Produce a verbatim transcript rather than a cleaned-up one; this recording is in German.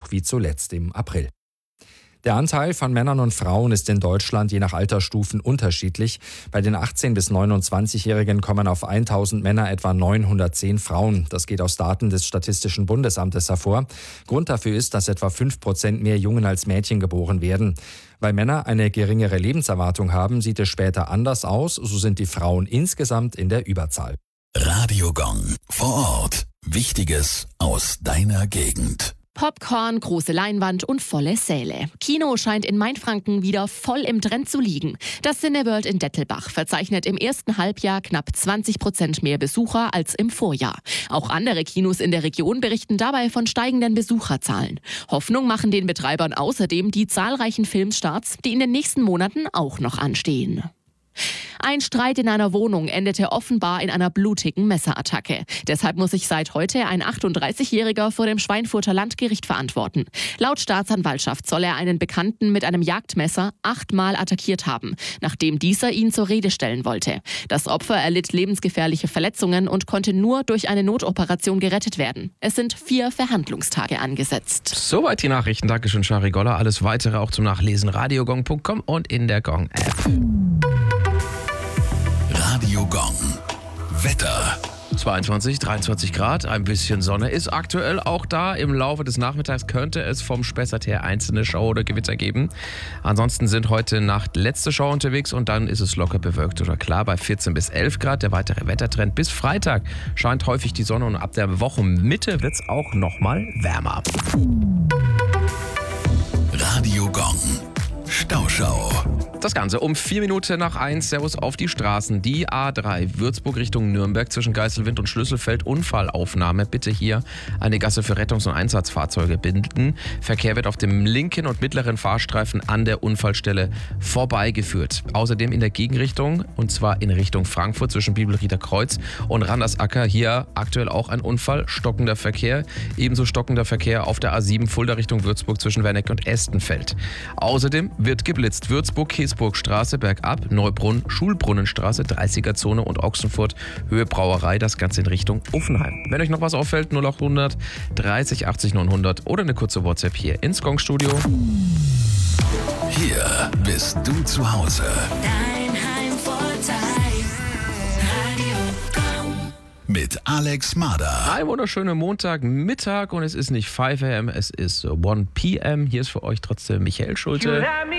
hoch wie zuletzt im April. Der Anteil von Männern und Frauen ist in Deutschland je nach Altersstufen unterschiedlich. Bei den achtzehn- bis neunundzwanzigjährigen kommen auf tausend Männer etwa neunhundertzehn Frauen. Das geht aus Daten des Statistischen Bundesamtes hervor. Grund dafür ist, dass etwa fünf Prozent mehr Jungen als Mädchen geboren werden. Weil Männer eine geringere Lebenserwartung haben, sieht es später anders aus. So sind die Frauen insgesamt in der Überzahl. Radio Gong vor Ort. Wichtiges aus deiner Gegend. Popcorn, große Leinwand und volle Säle. Kino scheint in Mainfranken wieder voll im Trend zu liegen. Das Cineworld in Dettelbach verzeichnet im ersten Halbjahr knapp zwanzig Prozent mehr Besucher als im Vorjahr. Auch andere Kinos in der Region berichten dabei von steigenden Besucherzahlen. Hoffnung machen den Betreibern außerdem die zahlreichen Filmstarts, die in den nächsten Monaten auch noch anstehen. Ein Streit in einer Wohnung endete offenbar in einer blutigen Messerattacke. Deshalb muss sich seit heute ein achtunddreißigjähriger vor dem Schweinfurter Landgericht verantworten. Laut Staatsanwaltschaft soll er einen Bekannten mit einem Jagdmesser achtmal attackiert haben, nachdem dieser ihn zur Rede stellen wollte. Das Opfer erlitt lebensgefährliche Verletzungen und konnte nur durch eine Notoperation gerettet werden. Es sind vier Verhandlungstage angesetzt. Soweit die Nachrichten. Dankeschön, Shari Goller. Alles Weitere auch zum Nachlesen radiogong punkt com und in der Gong-App. Radio Gong. Wetter. zweiundzwanzig, dreiundzwanzig Grad, ein bisschen Sonne ist aktuell auch da. Im Laufe des Nachmittags könnte es vom Spessart her einzelne Schauer oder Gewitter geben. Ansonsten sind heute Nacht letzte Schauer unterwegs und dann ist es locker bewölkt oder klar bei vierzehn bis elf Grad. Der weitere Wettertrend bis Freitag scheint häufig die Sonne und ab der Wochenmitte wird es auch nochmal wärmer. Radio Gong. Stauschau. Das Ganze um vier Minuten nach eins. Servus auf die Straßen. Die A drei Würzburg Richtung Nürnberg zwischen Geiselwind und Schlüsselfeld. Unfallaufnahme. Bitte hier eine Gasse für Rettungs- und Einsatzfahrzeuge binden. Verkehr wird auf dem linken und mittleren Fahrstreifen an der Unfallstelle vorbeigeführt. Außerdem in der Gegenrichtung, und zwar in Richtung Frankfurt zwischen Bibelrieder Kreuz und Randersacker. Hier aktuell auch ein Unfall. Stockender Verkehr. Ebenso stockender Verkehr auf der A sieben Fulda Richtung Würzburg zwischen Werneck und Estenfeld. Außerdem wird geblitzt. Würzburg, Kiesburgstraße bergab, Neubrunn, Schulbrunnenstraße, dreißiger Zone und Ochsenfurt, Höhe Brauerei, das Ganze in Richtung Uffenheim. Wenn euch noch was auffällt, null achthundert dreißig achtzig neunhundert oder eine kurze WhatsApp hier ins Gong-Studio. Hier bist du zu Hause. Dein Heimvorteil. Radio Gong. Mit Alex Mader. Ein wunderschöner Montagmittag und es ist nicht fünf a m, es ist one p m. Hier ist für euch trotzdem Michael Schulte.